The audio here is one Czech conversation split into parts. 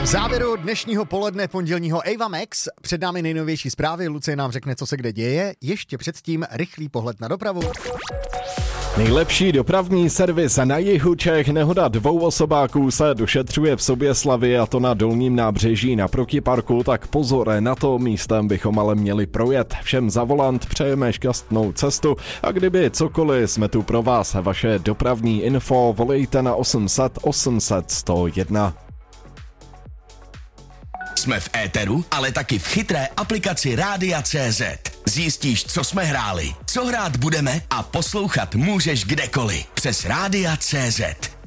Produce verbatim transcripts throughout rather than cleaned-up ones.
závěru dnešního poledne pondělního Ava Max před námi nejnovější zprávy. Lucie nám řekne, co se kde děje. Ještě předtím rychlý pohled na dopravu. Nejlepší dopravní servis na jihu Čech. Nehoda dvou osobáků se došetřuje v Soběslavi, a to na Dolním nábřeží na Protiparku, tak pozor na to, místem bychom ale měli projet. Všem za volant přejeme šťastnou cestu a kdyby cokoliv, jsme tu pro vás. Vaše dopravní info volejte na osm set osm set sto jedna. Jsme v éteru, ale taky v chytré aplikaci Rádia tečka cé zet. Zjistíš, co jsme hráli, co hrát budeme a poslouchat můžeš kdekoliv přes Rádia tečka cé zet.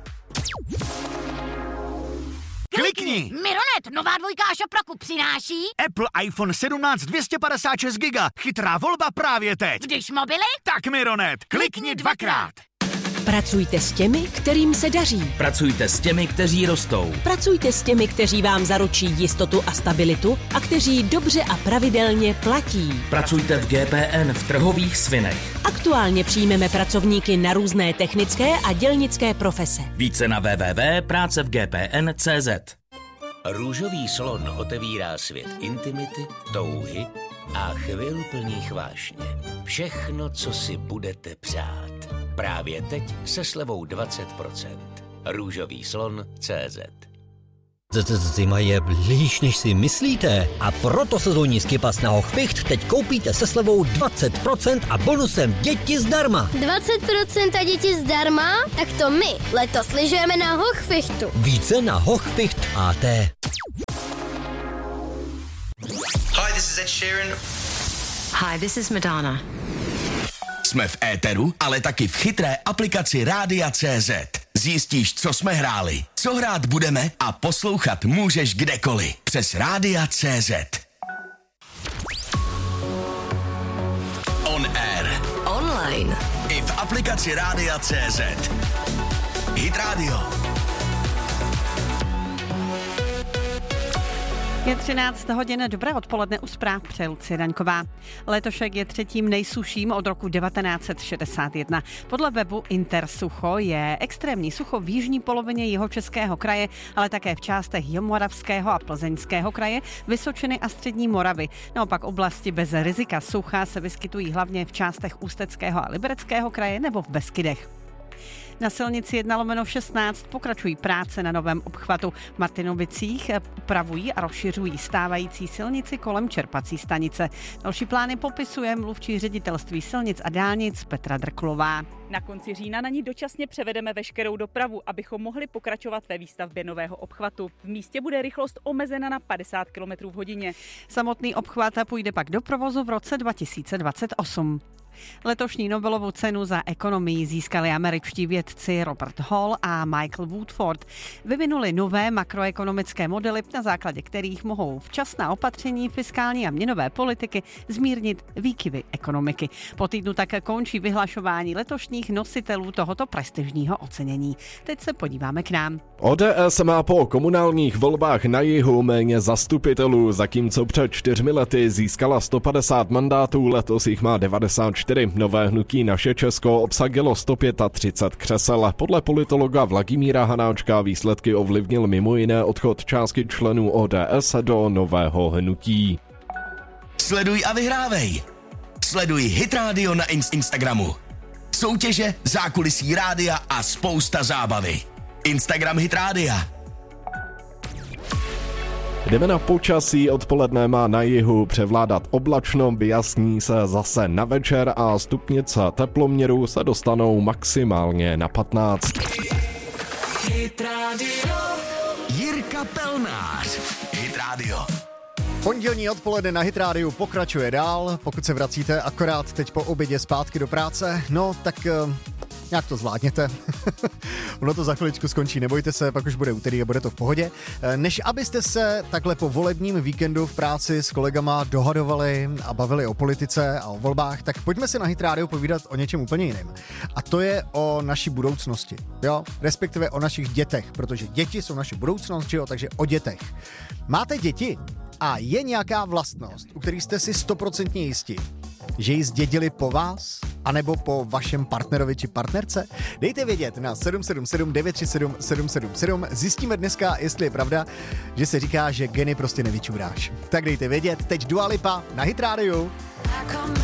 Klikni! Mironet, nová dvojka a šoproku přináší Apple iPhone sedmnáct dvě stě padesát šest giga. Chytrá volba právě teď. Když mobily, Tak Mironet, klikni dvakrát. Pracujte s těmi, kterým se daří. Pracujte s těmi, kteří rostou. Pracujte s těmi, kteří vám zaručí jistotu a stabilitu a kteří dobře a pravidelně platí. Pracujte v G P N v Trhových Svinech. Aktuálně přijmeme pracovníky na různé technické a dělnické profese. Více na w w w tečka práce v g p n tečka cé zet. Růžový slon otevírá svět intimity, touhy a chvil plných vášně. Všechno, co si budete přát. Právě teď se slevou dvacet procent. Růžový slon tečka cé zet. Zima je blíž, než si myslíte. A proto sezónní skipas na Hochficht teď koupíte se slevou dvacet procent a bonusem děti zdarma. dvacet procent a děti zdarma? Tak to my letos lyžujeme na Hochfichtu. Více na Hochficht tečka á té. Hi, this is Ed Sheeran. Hi, this is Madonna. Jsme v éteru, ale taky v chytré aplikaci Rádia tečka cé zet. Zjistíš, co jsme hráli, co hrát budeme a poslouchat můžeš kdekoliv přes Rádia tečka cé zet. On air. Online. I v aplikaci Rádia tečka cé zet. Hit Radio. Je třináct hodin, dobré odpoledne, u zpráv přeje Lucie Daňková. Letošek je třetím nejsušším od roku devatenáct set šedesát jedna. Podle webu Intersucho je extrémní sucho v jižní polovině Jihočeského kraje, ale také v částech Jihomoravského a Plzeňského kraje, Vysočiny a střední Moravy. Naopak oblasti bez rizika sucha se vyskytují hlavně v částech Ústeckého a Libereckého kraje nebo v Beskydech. Na silnici jedna lomeno šestnáct pokračují práce na novém obchvatu. V Martinovicích upravují a rozšiřují stávající silnici kolem čerpací stanice. Další plány popisuje mluvčí ředitelství silnic a dálnic Petra Drklová. Na konci října na ní dočasně převedeme veškerou dopravu, abychom mohli pokračovat ve výstavbě nového obchvatu. V místě bude rychlost omezena na padesát kilometrů v hodině. Samotný obchvat půjde pak do provozu v roce dva tisíce dvacet osm. Letošní Nobelovu cenu za ekonomii získali američtí vědci Robert Hall a Michael Woodford. Vyvinuli nové makroekonomické modely, na základě kterých mohou včasná opatření fiskální a měnové politiky zmírnit výkyvy ekonomiky. Po týdnu také končí vyhlašování letošních nositelů tohoto prestižního ocenění. Teď se podíváme k nám. O D S má po komunálních volbách na jihu méně zastupitelů, zatímco před čtyřmi lety získala sto padesát mandátů, letos jich má devadesát čtyři. Nové hnutí Naše Česko obsadilo sto třicet pět křesel. Podle politologa Vladimíra Hanáčka výsledky ovlivnil mimo jiné odchod části členů O D S do nového hnutí. Sleduj a vyhrávej. Sleduj Hit Radio na in- Instagramu. Soutěže, zákulisí rádia a spousta zábavy. Instagram Hit Rádia. Jdeme na počasí, odpoledne má na jihu převládat oblačno, vyjasní se zase na večer a stupnice teploměru se dostanou maximálně na patnáct. Hit Radio. Jirka Pelnář. Hit Radio. Pondělní odpoledne na Hit Rádiu pokračuje dál. Pokud se vracíte akorát teď po obědě zpátky do práce, no tak uh, nějak to zvládněte. Ono to za chviličku skončí, nebojte se, pak už bude úterý a bude to v pohodě. Než abyste se takhle po volebním víkendu v práci s kolegama dohadovali a bavili o politice a o volbách, tak pojďme si na Hit Rádiu povídat o něčem úplně jiném. A to je o naší budoucnosti, jo? Respektive o našich dětech, protože děti jsou naše budoucnost, jo? Takže o dětech. Máte děti? A je nějaká vlastnost, u který jste si stoprocentně jistí, že ji zdědili po vás? anebo po vašem partnerovi či partnerce? Dejte vědět na sedm sedm sedm devět tři sedm sedm sedm sedm. Zjistíme dneska, jestli je pravda, že se říká, že geny prostě nevyčůráš. Tak dejte vědět, teď Dua Lipa na Hit rádiu.